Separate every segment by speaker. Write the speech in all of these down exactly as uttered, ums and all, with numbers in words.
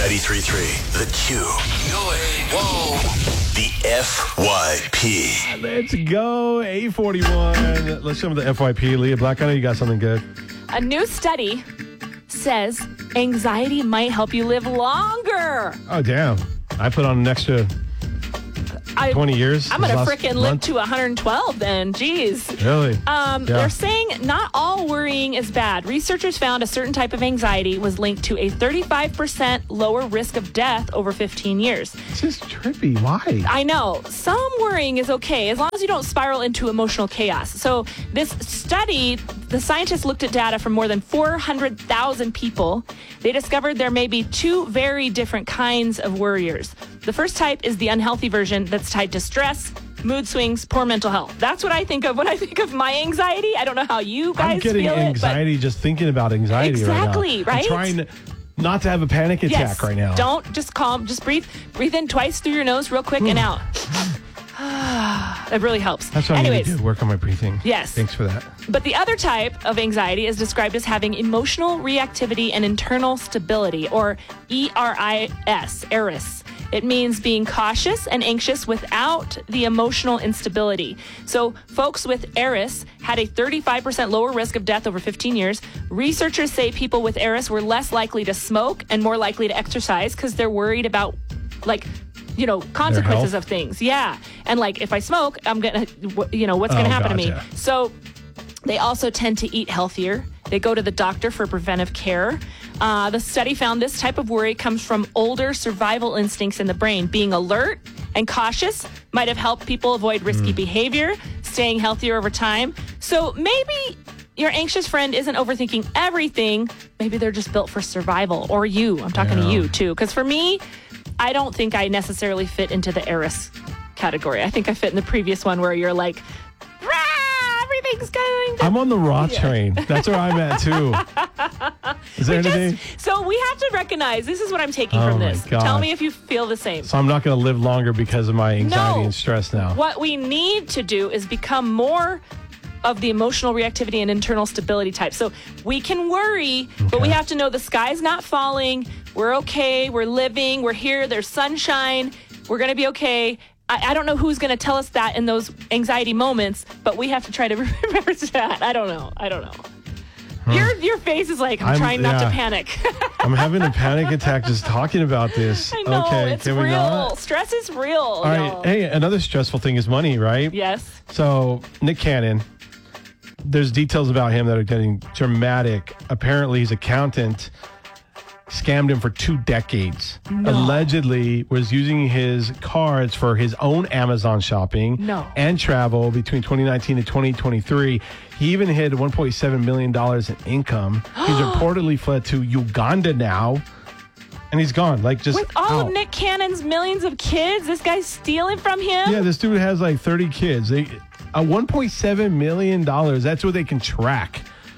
Speaker 1: ninety-three point three, The Q. No way. Whoa. The F Y P.
Speaker 2: Let's go. eight forty-one. Let's show them the F Y P. Leah Black, I know you got something good.
Speaker 3: A new study says anxiety might help you live longer.
Speaker 2: Oh, damn. I put on an extra
Speaker 3: I,
Speaker 2: twenty years.
Speaker 3: I'm going to
Speaker 2: last
Speaker 3: freaking live
Speaker 2: month.
Speaker 3: to one hundred twelve then. Jeez.
Speaker 2: Really?
Speaker 3: Um,
Speaker 2: Yeah.
Speaker 3: They're saying not all worrying is bad. Researchers found a certain type of anxiety was linked to a thirty-five percent lower risk of death over fifteen years.
Speaker 2: This is trippy. Why?
Speaker 3: I know. Some worrying is okay as long as you don't spiral into emotional chaos. So this study, the scientists looked at data from more than four hundred thousand people. They discovered there may be two very different kinds of worriers. The first type is the unhealthy version that's tied to stress, mood swings, poor mental health. That's what I think of when I think of my anxiety. I don't know how you guys
Speaker 2: I'm getting
Speaker 3: feel
Speaker 2: anxiety just thinking about anxiety
Speaker 3: Exactly,
Speaker 2: right now.
Speaker 3: right?
Speaker 2: I'm trying to, not to have a panic
Speaker 3: it.
Speaker 2: attack
Speaker 3: Yes,
Speaker 2: right now.
Speaker 3: don't just calm. Just breathe. Breathe in twice through your nose real quick and out. It really helps.
Speaker 2: That's what
Speaker 3: Anyways,
Speaker 2: I need to do. Work on my breathing.
Speaker 3: Yes.
Speaker 2: Thanks for that.
Speaker 3: But the other type of anxiety is described as having emotional reactivity and internal stability, or E R I S, E R I S. It means being cautious and anxious without the emotional instability. So folks with E R I S had a thirty-five percent lower risk of death over fifteen years. Researchers say people with E R I S were less likely to smoke and more likely to exercise because they're worried about, like, you know, consequences
Speaker 2: health?
Speaker 3: of things. Yeah. And like, if I smoke, I'm going to, you know, what's going to
Speaker 2: Oh,
Speaker 3: happen to me?
Speaker 2: gotcha.
Speaker 3: So they also tend to eat healthier. They go to the doctor for preventive care. Uh, the study found this type of worry comes from older survival instincts in the brain. Being alert and cautious might have helped people avoid risky
Speaker 2: Mm.
Speaker 3: behavior, staying healthier over time. So maybe your anxious friend isn't overthinking everything. Maybe they're just built for survival. Or you. I'm talking
Speaker 2: Yeah.
Speaker 3: to you, too. Because for me, I don't think I necessarily fit into the E R I S category. I think I fit in the previous one where you're like, "Rah, everything's going to
Speaker 2: I'm on the raw train. That's where I'm at, too. Is there
Speaker 3: We
Speaker 2: anything?
Speaker 3: just- so we have to recognize this is what I'm taking
Speaker 2: Oh
Speaker 3: from
Speaker 2: my
Speaker 3: this.
Speaker 2: gosh.
Speaker 3: Tell me if you feel the same.
Speaker 2: So I'm not going to live longer because of my anxiety
Speaker 3: No.
Speaker 2: and stress now.
Speaker 3: What we need to do is become more of the emotional reactivity and internal stability type. So we can worry, but we
Speaker 2: Okay.
Speaker 3: have to know the sky's not falling. We're okay. We're living. We're here. There's sunshine. We're going to be okay. I, I don't know who's going to tell us that in those anxiety moments, but we have to try to remember that. I don't know. I don't know. Your your face is like, I'm,
Speaker 2: I'm-
Speaker 3: trying not
Speaker 2: yeah.
Speaker 3: to panic.
Speaker 2: I'm having a panic attack just talking about this.
Speaker 3: I know.
Speaker 2: Okay,
Speaker 3: it's
Speaker 2: can we
Speaker 3: real.
Speaker 2: not?
Speaker 3: Stress is real.
Speaker 2: All right. Hey, another stressful thing is money, right?
Speaker 3: Yes.
Speaker 2: So Nick Cannon, there's details about him that are getting dramatic. Apparently, his accountant scammed him for two decades. Allegedly was using his cards for his own Amazon shopping
Speaker 3: No.
Speaker 2: and travel between twenty nineteen and twenty twenty-three. He even hit one point seven million dollars in income. He's reportedly fled to Uganda now. And he's gone. Like, just
Speaker 3: With all
Speaker 2: out.
Speaker 3: of Nick Cannon's millions of kids, this guy's stealing from him?
Speaker 2: Yeah, this dude has like thirty kids. They uh, one point seven million dollars. That's what they can track.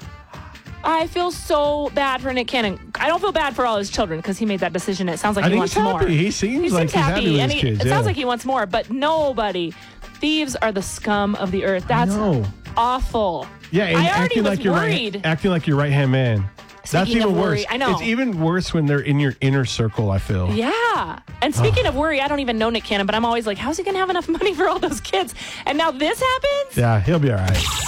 Speaker 3: I feel so bad for Nick Cannon. I don't feel bad for all his children because he made that decision. It sounds like
Speaker 2: I
Speaker 3: he
Speaker 2: think
Speaker 3: wants
Speaker 2: he's
Speaker 3: more.
Speaker 2: happy. He seems like he's happy with
Speaker 3: and
Speaker 2: his
Speaker 3: he-
Speaker 2: kids,
Speaker 3: It
Speaker 2: yeah.
Speaker 3: sounds like he wants more, but nobody. Thieves are the scum of the earth. That's
Speaker 2: know.
Speaker 3: awful.
Speaker 2: Yeah, and
Speaker 3: I already
Speaker 2: acting
Speaker 3: was
Speaker 2: like your
Speaker 3: worried.
Speaker 2: right, acting like your right hand man. That's
Speaker 3: Speaking
Speaker 2: even
Speaker 3: of worry,
Speaker 2: worse.
Speaker 3: I know.
Speaker 2: It's even worse when they're in your inner circle, I feel.
Speaker 3: Yeah. And speaking of worry, I don't even know Nick Cannon, but I'm always like, how's he going to have enough money for all those kids? And now this happens?
Speaker 2: Yeah, he'll be all right.